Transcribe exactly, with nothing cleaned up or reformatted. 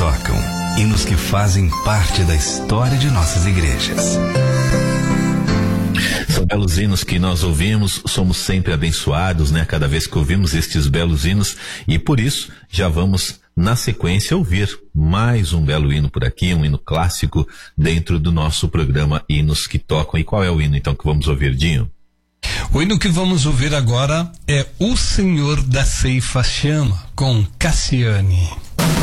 tocam, hinos que fazem parte da história de nossas igrejas. São belos hinos que nós ouvimos, somos sempre abençoados, né? Cada vez que ouvimos estes belos hinos, e por isso já vamos na sequência ouvir mais um belo hino por aqui, um hino clássico dentro do nosso programa Hinos que Tocam. E qual é o hino então que vamos ouvir, Dinho? O hino que vamos ouvir agora é O Senhor da Ceifa Chama, com Cassiane.